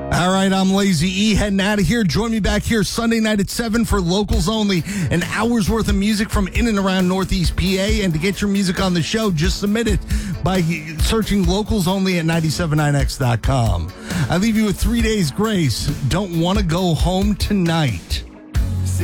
All right, I'm Lazy E, heading out of here. Join me back here Sunday night at 7 for Locals Only, an hour's worth of music from in and around Northeast PA. And to get your music on the show, just submit it by searching Locals Only at 979x.com. I leave you with 3 days grace. Don't want to go home tonight.